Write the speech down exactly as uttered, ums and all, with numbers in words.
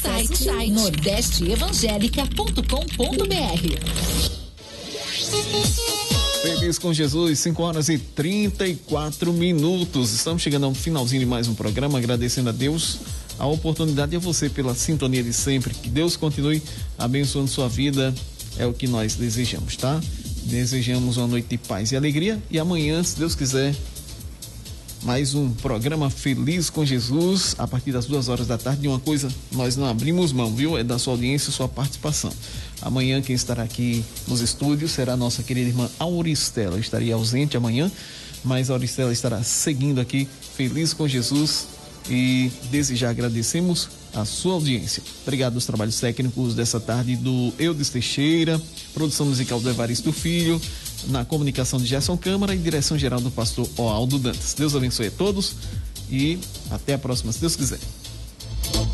Acesse o site nordeste evangélica ponto com ponto br. Feliz com Jesus, cinco horas e trinta e quatro minutos. Estamos chegando ao finalzinho de mais um programa, agradecendo a Deus a oportunidade e a você pela sintonia de sempre. Que Deus continue abençoando sua vida, é o que nós desejamos, tá? Desejamos uma noite de paz e alegria, e amanhã, se Deus quiser, mais um programa Feliz com Jesus, a partir das duas horas da tarde. E uma coisa, nós não abrimos mão, viu? É da sua audiência, sua participação. Amanhã quem estará aqui nos estúdios será a nossa querida irmã Auristela. Eu estaria ausente amanhã, mas a Auristela estará seguindo aqui, Feliz com Jesus, e desde já agradecemos a sua audiência. Obrigado aos trabalhos técnicos dessa tarde do Eudes Teixeira, produção musical do Evaristo Filho, na comunicação de Gerson Câmara e direção geral do pastor Oaldo Dantas. Deus abençoe a todos e até a próxima, se Deus quiser.